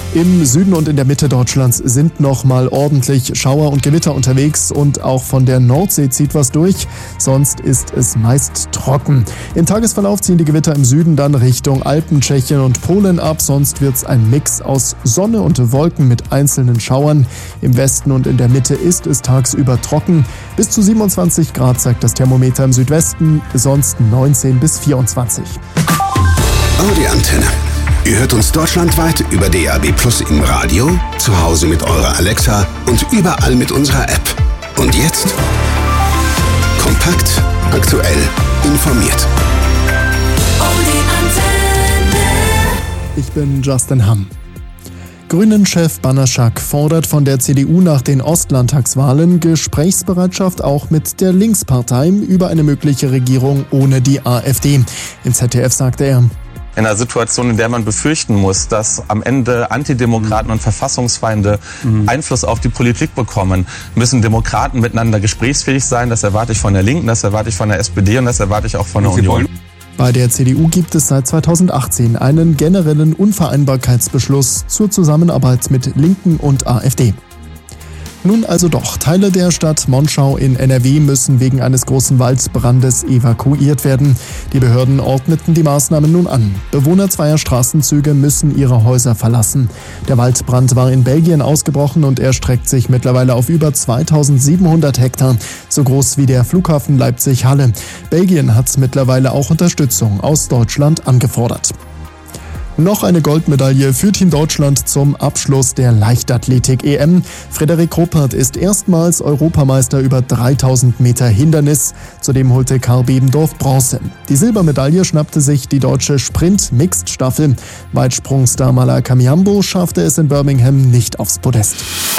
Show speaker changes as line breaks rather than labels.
Im Süden und in der Mitte Deutschlands sind noch mal ordentlich Schauer und Gewitter unterwegs und auch von der Nordsee zieht was durch, sonst ist es meist trocken. Im Tagesverlauf ziehen die Gewitter im Süden dann Richtung Alpen, Tschechien und Polen ab, sonst wird es ein Mix aus Sonne und Wolken mit einzelnen Schauern. Im Westen und in der Mitte ist es tagsüber trocken. Bis zu 27 Grad zeigt das Thermometer im Südwesten, sonst 19 bis 24.
Audi Antenne. Ihr hört uns deutschlandweit über DAB+ im Radio, zu Hause mit eurer Alexa und überall mit unserer App. Und jetzt kompakt, aktuell, informiert.
Ich bin Justin Hamm. Grünen-Chef Banaschak fordert von der CDU nach den Ostlandtagswahlen Gesprächsbereitschaft auch mit der Linkspartei über eine mögliche Regierung ohne die AfD. Im ZDF sagte er:
In einer Situation, in der man befürchten muss, dass am Ende Antidemokraten und Verfassungsfeinde Einfluss auf die Politik bekommen, müssen Demokraten miteinander gesprächsfähig sein. Das erwarte ich von der Linken, das erwarte ich von der SPD und das erwarte ich auch von der Union.
Bei der CDU gibt es seit 2018 einen generellen Unvereinbarkeitsbeschluss zur Zusammenarbeit mit Linken und AfD. Nun also doch, Teile der Stadt Monschau in NRW müssen wegen eines großen Waldbrandes evakuiert werden. Die Behörden ordneten die Maßnahmen nun an. Bewohner zweier Straßenzüge müssen ihre Häuser verlassen. Der Waldbrand war in Belgien ausgebrochen und erstreckt sich mittlerweile auf über 2700 Hektar, so groß wie der Flughafen Leipzig-Halle. Belgien hat mittlerweile auch Unterstützung aus Deutschland angefordert. Noch eine Goldmedaille für Team Deutschland zum Abschluss der Leichtathletik-EM. Frederik Ruppert ist erstmals Europameister über 3000 Meter Hindernis. Zudem holte Karl Bebendorf Bronze. Die Silbermedaille schnappte sich die deutsche Sprint-Mixed-Staffel. Weitsprungstar Malaka Mihambo schaffte es in Birmingham nicht aufs Podest.